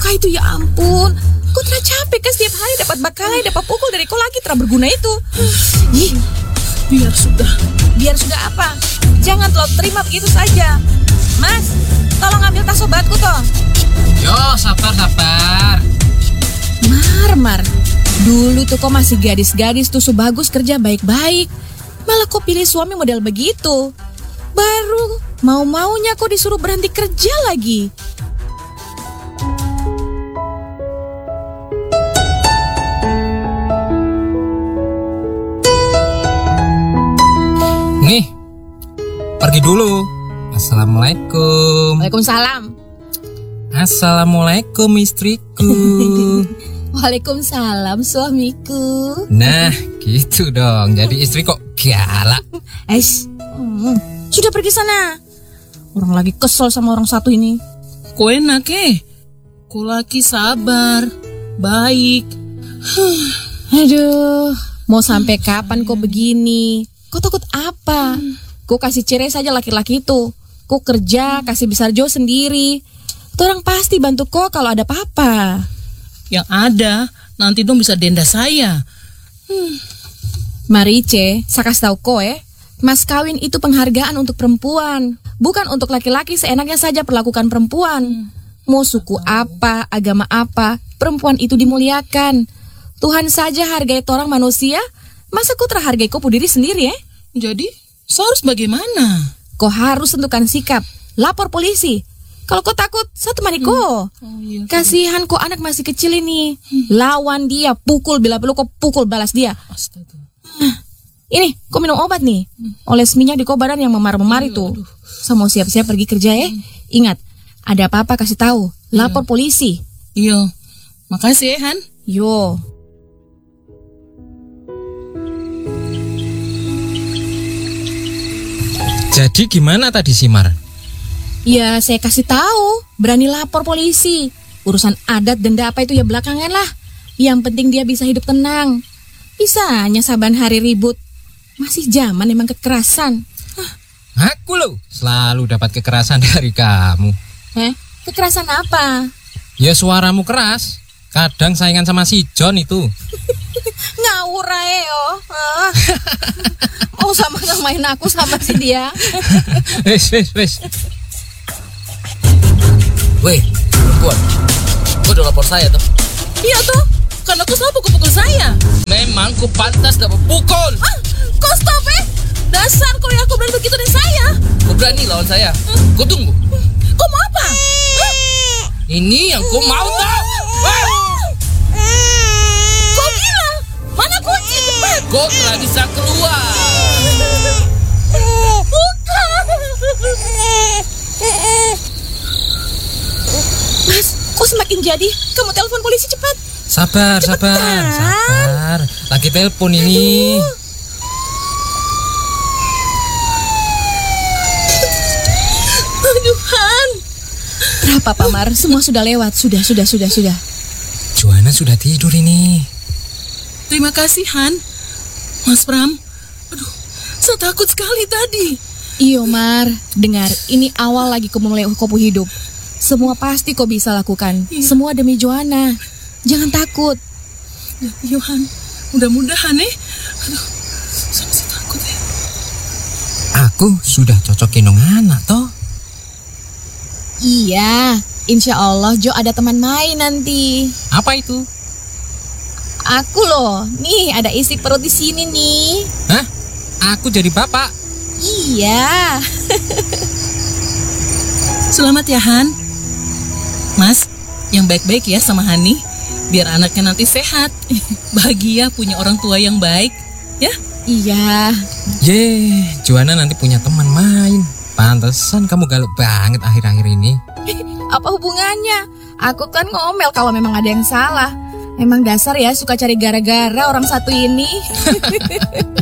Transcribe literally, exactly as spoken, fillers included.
Kau itu ya ampun, kau telah capek kan setiap hari dapat bakalai, dapat pukul dari kau lagi terang berguna itu. Ih, Biar sudah. biar sudah apa? Jangan terlalu terima begitu saja. Mas, tolong ambil tas obatku toh. Yo, sabar-sabar. Mar-mar, dulu tuh kau masih gadis-gadis tuh sebagus kerja baik-baik. Malah kau pilih suami model begitu. Baru mau-maunya kau disuruh berhenti kerja lagi. Nih, pergi dulu. Assalamualaikum. Waalaikumsalam. Assalamualaikum istriku. Waalaikumsalam suamiku. Nah, gitu dong. Jadi istri kok galak. Eish, hmm, sudah pergi sana. Orang lagi kesel sama orang satu ini. Kau enak eh. Kau laki sabar, baik. Aduh, mau sampai kapan kau begini? Kau takut apa? Kau kasih cerai saja laki-laki itu. Kau kerja, kasih besar Jo sendiri. Tuh orang pasti bantu kau kalau ada apa-apa. Yang ada, nanti dong bisa denda saya. Marice, saya kasih tahu kau eh. Mas kawin itu penghargaan untuk perempuan. Bukan untuk laki-laki seenaknya saja perlakukan perempuan. Mau suku apa, agama apa, perempuan itu dimuliakan. Tuhan saja hargai orang manusia. Masa kau terhargai kau diri sendiri eh? Jadi, saya harus bagaimana? Kau harus tentukan sikap. Lapor polisi. Kalau kau takut, saya temani kau. Oh, iya. Kasihan kau anak masih kecil ini. Lawan dia, pukul bila perlu kau pukul balas dia. Astaga. Ini, kau minum obat nih. Oles minyak di kau badan yang memar-memar itu. Saya mau siap-siap pergi kerja ya. Ingat, ada apa-apa kasih tahu. Lapor polisi. Iya. Makasih ya, Han. Yo. Jadi gimana tadi Simar? Ya, saya kasih tahu. Berani lapor polisi. Urusan adat denda apa itu ya belakangan lah. Yang penting dia bisa hidup tenang. Bisanya saban hari ribut. Masih zaman emang kekerasan. Aku loh selalu dapat kekerasan dari kamu. Eh, kekerasan apa? Ya suaramu keras. Kadang saingan sama si John itu. Ngawur ae yo. Ah. Mau sama ngamain aku sama si dia. Wes wes wes. Weh, perempuan, kau udah lapor saya tuh. Iya tuh, karena kau selalu pukul-pukul saya. Memang kau pantas dapat pukul. Ah, kau stop eh. Dasar kau yang aku berani begitu dari saya. Kau berani lawan saya. Kau tunggu. Kau mau apa? Hah? Ini yang kau mau tau. Weh, Kau gila? Mana kunci cepat? kau telah bisa keluar. Bukan. Mas, kok semakin jadi? Kamu telepon polisi cepat. Sabar sabar sabar. Lagi telepon ini. Aduh, Han. Berapa Pak Mar? Semua sudah lewat. Sudah, sudah, sudah, sudah. Joanna sudah tidur ini. Terima kasih, Han. Mas Pram. Aduh, saya takut sekali tadi. Iyo Mar, dengar. Ini awal lagi kau mulai kopu hidup. Semua pasti kau bisa lakukan. Iya. Semua demi Joanna. Jangan takut. Ya, iya, Han. Mudah-mudahan eh. Aduh, saya masih takut ya. Aku sudah cocok gendong anak toh. Iya, insya Allah Jo ada teman main nanti. Apa itu? Aku loh, nih ada isi perut di sini nih. Hah? Aku jadi bapak. Iya. Selamat ya, Han. Mas, yang baik-baik ya sama Hani. Biar anaknya nanti sehat. Bahagia punya orang tua yang baik. Ya? Iya. Ye, Joanna nanti punya teman main. Pantesan kamu galau banget akhir-akhir ini. Apa hubungannya? Aku kan ngomel kalau memang ada yang salah. Memang dasar ya suka cari gara-gara orang satu ini.